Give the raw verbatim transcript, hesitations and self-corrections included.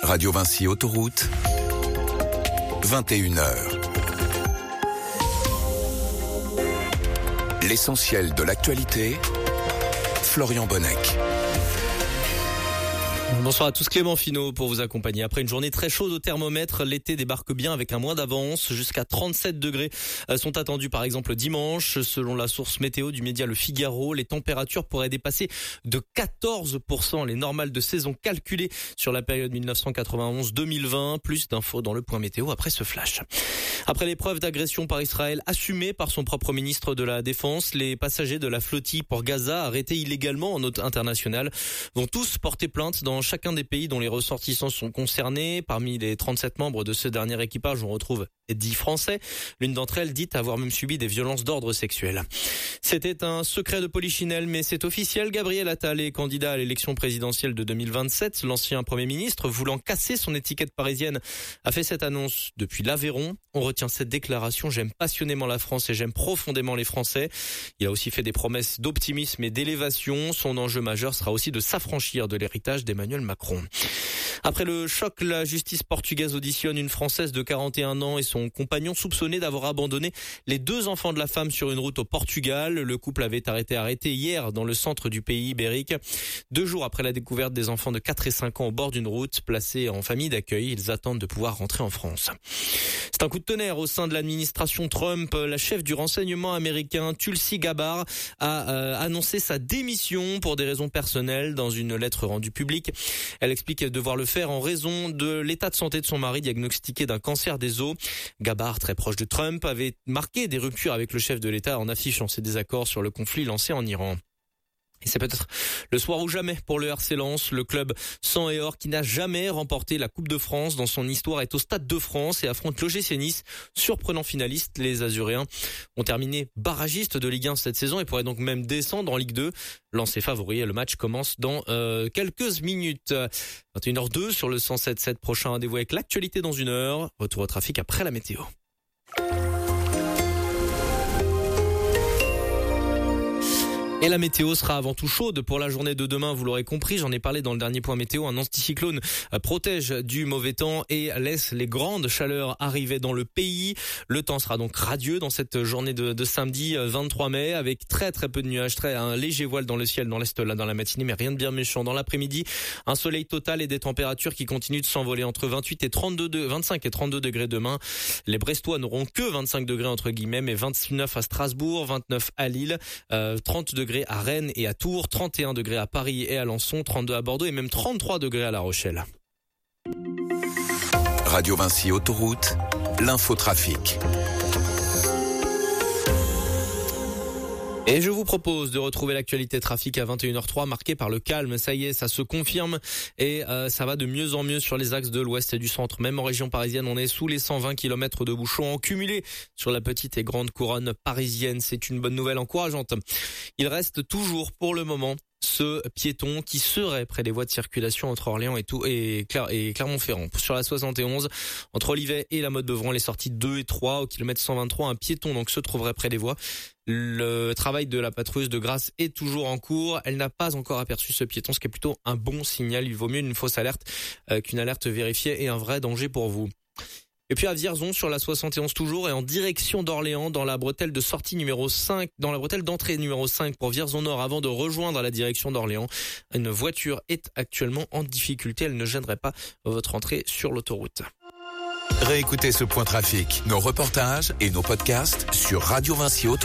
Radio Vinci Autoroute, vingt et une heures. L'essentiel de l'actualité, Florian Bonnec. Bonsoir à tous, Clément Finot pour vous accompagner. Après une journée très chaude au thermomètre, l'été débarque bien avec un mois d'avance. Jusqu'à trente-sept degrés sont attendus par exemple dimanche. Selon la source météo du média Le Figaro, les températures pourraient dépasser de quatorze pour cent les normales de saison calculées sur la période dix-neuf cent quatre-vingt-onze deux mille vingt. Plus d'infos dans le point météo après ce flash. Après l'épreuve d'agression par Israël assumée par son propre ministre de la Défense, les passagers de la flottille pour Gaza arrêtés illégalement en eau internationale vont tous porter plainte dans chacun des pays dont les ressortissants sont concernés. Parmi les trente-sept membres de ce dernier équipage, on retrouve dix Français. L'une d'entre elles dit avoir même subi des violences d'ordre sexuel. C'était un secret de polichinelle, mais c'est officiel. Gabriel Attal est candidat à l'élection présidentielle de deux mille vingt-sept. L'ancien Premier ministre, voulant casser son étiquette parisienne, a fait cette annonce depuis l'Aveyron. On retient cette déclaration: j'aime passionnément la France et j'aime profondément les Français. Il a aussi fait des promesses d'optimisme et d'élévation. Son enjeu majeur sera aussi de s'affranchir de l'héritage d'Emmanuel Macron. Après le choc, la justice portugaise auditionne une Française de quarante et un ans et son compagnon soupçonné d'avoir abandonné les deux enfants de la femme sur une route au Portugal. Le couple avait été arrêté hier dans le centre du pays ibérique. Deux jours après la découverte des enfants de quatre et cinq ans au bord d'une route, placés en famille d'accueil, ils attendent de pouvoir rentrer en France. C'est un coup de tonnerre au sein de l'administration Trump. La chef du renseignement américain, Tulsi Gabbard, a euh, annoncé sa démission pour des raisons personnelles dans une lettre rendue publique. Elle explique devoir le faire en raison de l'état de santé de son mari diagnostiqué d'un cancer des os. Gabbard, très proche de Trump, avait marqué des ruptures avec le chef de l'État en affichant ses désaccords sur le conflit lancé en Iran. Et c'est peut-être le soir ou jamais pour le R C Lens. Le club sang et or qui n'a jamais remporté la Coupe de France dans son histoire est au Stade de France et affronte l'O G C Nice. Surprenant finaliste, les Azuréens ont terminé barragistes de Ligue un cette saison et pourraient donc même descendre en Ligue deux. Lens est favori et le match commence dans euh, quelques minutes. vingt et une heures deux sur le cent sept virgule sept. Prochain rendez-vous avec l'actualité dans une heure. Retour au trafic après la météo. Et la météo sera avant tout chaude pour la journée de demain, vous l'aurez compris, j'en ai parlé dans le dernier point météo. Un anticyclone protège du mauvais temps et laisse les grandes chaleurs arriver dans le pays. Le temps sera donc radieux dans cette journée de, de samedi vingt-trois mai, avec très très peu de nuages, très un léger voile dans le ciel dans l'est là dans la matinée, mais rien de bien méchant. Dans l'après-midi, un soleil total et des températures qui continuent de s'envoler entre vingt-huit et trente-deux, vingt-cinq et trente-deux degrés demain. Les Brestois n'auront que vingt-cinq degrés entre guillemets, mais vingt-neuf à Strasbourg, vingt-neuf à Lille, euh, trente degrés à Rennes et à Tours, trente et un degrés à Paris et à Alençon, trente-deux à Bordeaux et même trente-trois degrés à La Rochelle. Radio Vinci Autoroute, l'infotrafic. Et je vous propose de retrouver l'actualité trafic à vingt et une heures trois marquée par le calme. Ça y est, ça se confirme et euh, ça va de mieux en mieux sur les axes de l'ouest et du centre. Même en région parisienne, on est sous les cent vingt kilomètres de bouchons en cumulé sur la petite et grande couronne parisienne. C'est une bonne nouvelle encourageante. Il reste toujours pour le moment ce piéton qui serait près des voies de circulation entre Orléans et tout et, Cler- et Clermont-Ferrand. Sur la soixante et onze, entre Olivet et la Motte-Beuvron, les sorties deux et trois au kilomètre cent vingt-trois, un piéton donc se trouverait près des voies. Le travail de la patrouilleuse de Grasse est toujours en cours. Elle n'a pas encore aperçu ce piéton, ce qui est plutôt un bon signal. Il vaut mieux une fausse alerte euh, qu'une alerte vérifiée et un vrai danger pour vous. Et puis à Vierzon sur la soixante et onze toujours et en direction d'Orléans dans la bretelle de sortie numéro cinq, dans la bretelle d'entrée numéro cinq pour Vierzon Nord avant de rejoindre la direction d'Orléans. Une voiture est actuellement en difficulté, elle ne gênerait pas votre entrée sur l'autoroute. Réécoutez ce point trafic, nos reportages et nos podcasts sur Radio Vinci Autoroute.